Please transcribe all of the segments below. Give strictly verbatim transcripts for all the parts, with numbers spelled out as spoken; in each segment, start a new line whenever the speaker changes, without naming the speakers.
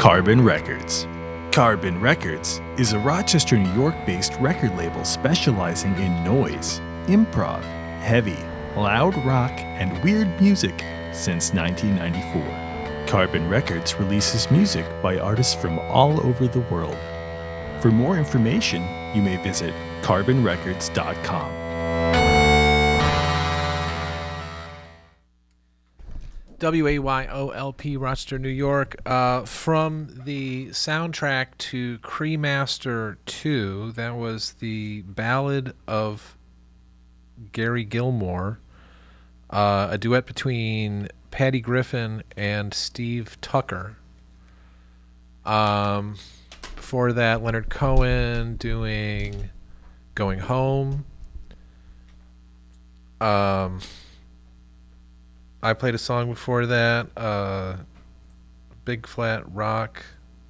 Carbon Records. Carbon Records is a Rochester, New York-based record label specializing in noise, improv, heavy, loud rock, and weird music since nineteen ninety-four. Carbon Records releases music by artists from all over the world. For more information, you may visit carbon records dot com.
W A Y O L P, Rochester, New York. Uh, from the soundtrack to Cremaster two, that was the Ballad of Gary Gilmore, uh, a duet between Patty Griffin and Steve Tucker. Um, before that, Leonard Cohen doing Going Home. Um... I played a song before that, uh, Big Flat Rock,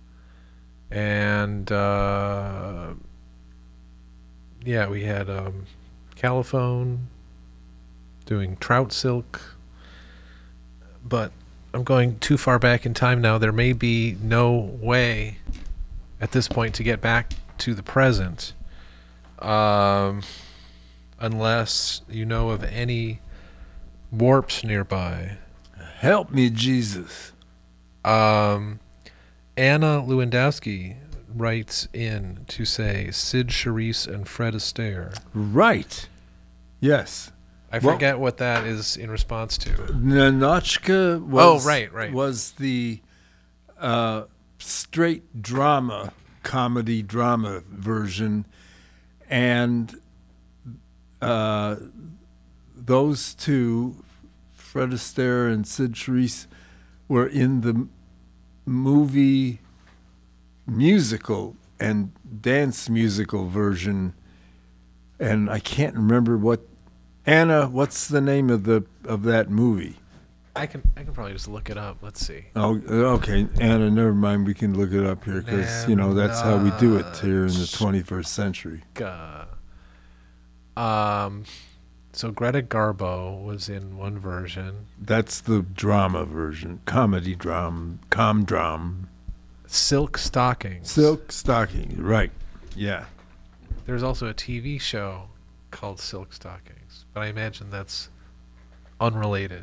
and uh, yeah, we had um, Caliphone doing Trout Silk, but I'm going too far back in time now. There may be no way at this point to get back to the present, um, unless you know of any warps nearby.
Help me, Jesus.
Um, Anna Lewandowski writes in to say Sid Charisse and Fred Astaire.
Right. Yes.
I
Well-
forget what that is in response to.
Nanochka was,
Oh, right, right.
was the uh, straight drama, comedy drama version. And uh, those two, Fred Astaire and Sid Charisse, were in the m- movie musical and dance musical version. And I can't remember what Anna, what's the name of the of that movie?
I can I can probably just look it up. Let's see.
Oh, okay, Anna, never mind. We can look it up here because, you know, that's how we do it here in the twenty-first century.
Uh, um, so Greta Garbo was in one version.
That's the drama version, comedy drum, com drum.
Silk Stockings.
Silk Stocking, right. Yeah.
There's also a T V show called Silk Stockings, but I imagine that's unrelated.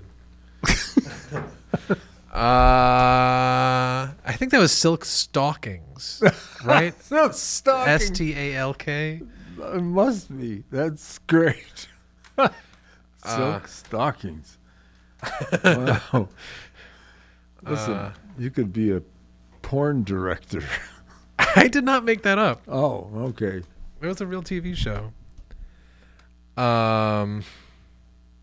uh, I think that was Silk Stockings, right?
Silk Stocking.
S T A L K.
It must be. That's great. Silk
Uh,
Stockings. Wow. Listen,
Uh,
you could be a porn director.
I did not make that up.
Oh, okay.
It was a real T V show. Um,